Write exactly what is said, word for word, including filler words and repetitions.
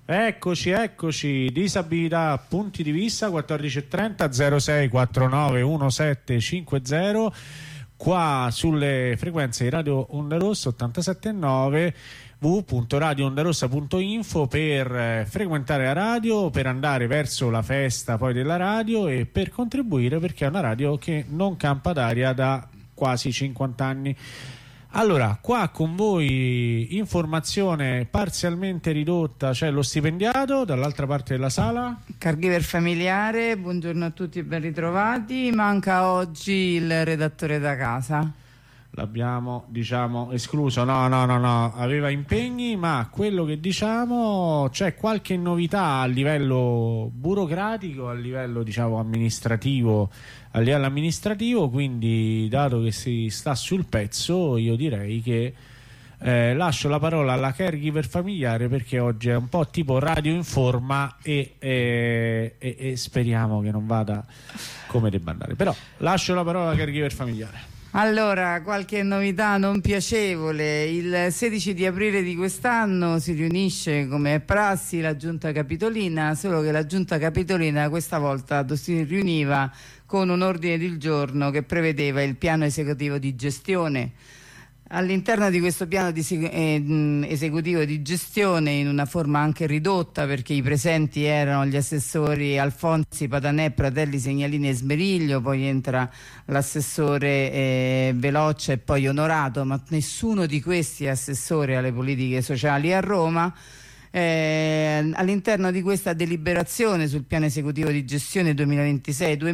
Eccoci, eccoci, disabilità, punti di vista, quattordici e trenta, zero sei quarantanove diciassette cinquanta, qua sulle frequenze di Radio Onda Rossa ottantasette virgola nove, w w w punto radio onda rossa punto info per eh, frequentare la radio, per andare verso la festa poi della radio e per contribuire, perché è una radio che non campa d'aria da quasi cinquanta anni. Allora, qua con voi informazione parzialmente ridotta, c'è lo stipendiato dall'altra parte della sala. Caregiver familiare, buongiorno a tutti e ben ritrovati. Manca oggi il redattore da casa. L'abbiamo, diciamo, escluso. No, no, no, no, aveva impegni, ma quello che diciamo, c'è qualche novità a livello burocratico, a livello, diciamo, amministrativo, a livello amministrativo, quindi dato che si sta sul pezzo, io direi che eh, lascio la parola alla caregiver familiare, perché oggi è un po' tipo radio informa e, e, e, e speriamo che non vada come debba andare, però lascio la parola alla caregiver familiare. Allora, qualche novità non piacevole. Il sedici di aprile di quest'anno si riunisce, come è prassi, la Giunta Capitolina, solo che la Giunta Capitolina questa volta si riuniva con un ordine del giorno che prevedeva il piano esecutivo di gestione. All'interno di questo piano di eh, esecutivo di gestione, in una forma anche ridotta, perché i presenti erano gli assessori Alfonsi, Patanè, Pratelli, Segnalini e Smeriglio, poi entra l'assessore eh, Veloccia e poi Onorato, ma nessuno di questi è assessore alle politiche sociali a Roma. Eh, all'interno di questa deliberazione sul piano esecutivo di gestione duemilaventisei